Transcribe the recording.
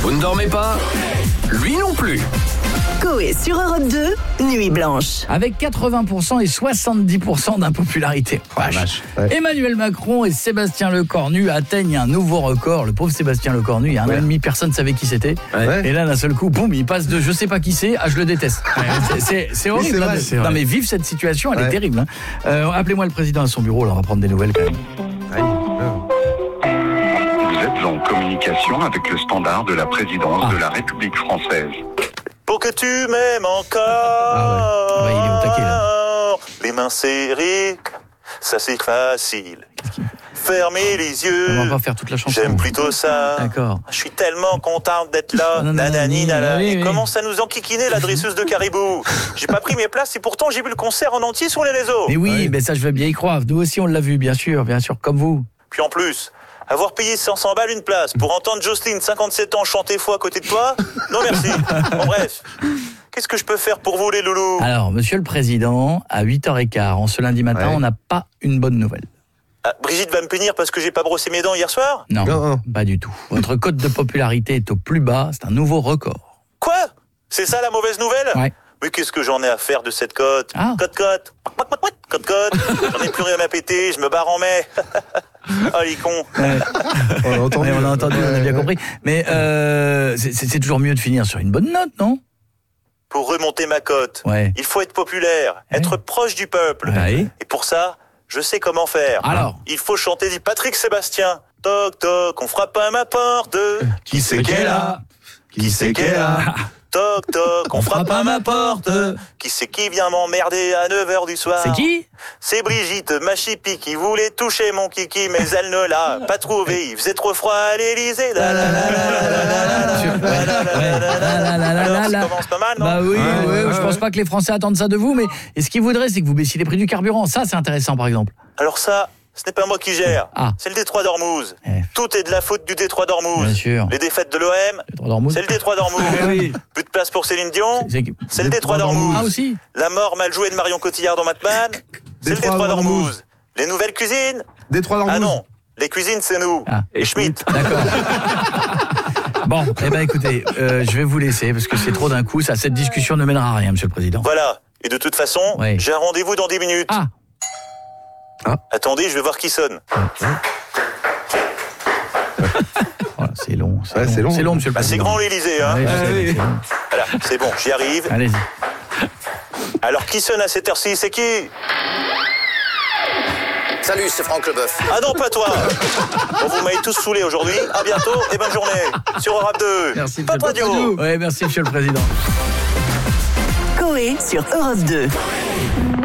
Vous ne dormez pas ? Lui non plus. Coé sur Europe 2, Nuit Blanche. Avec 80% et 70% d'impopularité. Vache. Ouais. Emmanuel Macron et Sébastien Lecornu atteignent un nouveau record. Le pauvre Sébastien Lecornu, il y a un an et demi, personne ne savait qui c'était. Ouais. Et là, d'un seul coup, boum, il passe de je sais pas qui c'est à je le déteste. C'est horrible. c'est vrai, hein, c'est vrai. Non mais vive cette situation, elle est terrible. Hein. Appelez-moi le président à son bureau, là, on va prendre des nouvelles quand même. Vous êtes en communication avec le standard de la présidence de la République française. Pour que tu m'aimes encore. Ah ouais, il est au taquet, là. Les mains serrées, ça c'est facile. Fermez les yeux. On va pas faire toute la chanson. J'aime plutôt ça. D'accord. Je suis tellement contente d'être là. Nanani, Nanani. oui. Commence à nous enquiquiner la dresseuse de Caribou. J'ai pas pris mes places et pourtant j'ai vu le concert en entier sur les réseaux. Mais oui, mais ça je veux bien y croire. Nous aussi on l'a vu, bien sûr, comme vous. Puis en plus, avoir payé 500 balles une place pour entendre Jocelyne, 57 ans, chanter faux à côté de toi, non merci. Bon bref, qu'est-ce que je peux faire pour vous les loulous? Alors, monsieur le président, à 8h15, en ce lundi matin, on n'a pas une bonne nouvelle. Ah, Brigitte va me punir parce que j'ai pas brossé mes dents hier soir? Non, pas du tout. Votre cote de popularité est au plus bas, c'est un nouveau record. Quoi? C'est ça la mauvaise nouvelle? Ouais. Mais qu'est-ce que j'en ai à faire de cette cote? Ah. Cote. J'en ai plus rien à péter, je me barre en mai. Oh les cons. Ouais. On l'a entendu. On a entendu, on a bien compris. Mais c'est toujours mieux de finir sur une bonne note, non? Pour remonter ma cote, il faut être populaire, être proche du peuple. Ouais. Et pour ça, je sais comment faire. Alors? Il faut chanter du Patrick Sébastien. Toc toc, on frappe à ma porte. Qui c'est qu'elle a? Qui c'est qu'elle a? Toc toc, on frappe à ma porte. Qui c'est qui vient m'emmerder à 9h du soir? C'est qui? C'est Brigitte, ma chipie, qui voulait toucher mon kiki, mais elle ne l'a pas trouvé. Il faisait trop froid à l'Élysée. Alors, ça commence pas mal, non? Bah oui, je pense pas que les Français attendent ça de vous, mais ce qu'ils voudraient, c'est que vous baissiez les prix du carburant. Ça, c'est intéressant, par exemple. Alors ça, ce n'est pas moi qui gère. Ah. C'est le Détroit d'Ormuz. Tout est de la faute du Détroit d'Ormuz. Bien sûr. Les défaites de l'OM, Détroit d'Ormuz. c'est le Détroit d'Ormuz. Oui. Plus de place pour Céline Dion, c'est le Détroit d'Ormuz. Ah aussi. La mort mal jouée de Marion Cotillard dans Batman, c'est le Détroit d'Ormuz. Les nouvelles cuisines, Détroit d'Ormuz. ah non, les cuisines c'est nous. Et Schmitt. D'accord. Bon, écoutez, je vais vous laisser parce que c'est trop d'un coup. Cette discussion ne mènera à rien, monsieur le président. Voilà. Et de toute façon, j'ai un rendez-vous dans 10 minutes. Ah. Attendez, je vais voir qui sonne. Voilà, c'est long. C'est long. C'est long, monsieur le C'est président. grand l'Élysée, hein. Ouais, je sais, c'est long. Voilà, c'est bon, j'y arrive. Allez-y. Alors qui sonne à cette heure-ci, c'est qui? Salut, c'est Franck Leboeuf. Ah non, pas toi. Bon, vous m'avez tous saoulé aujourd'hui. À bientôt et bonne journée sur Europe 2. Merci, Pop Radio. Ouais, merci, monsieur le président. Coé sur Europe 2.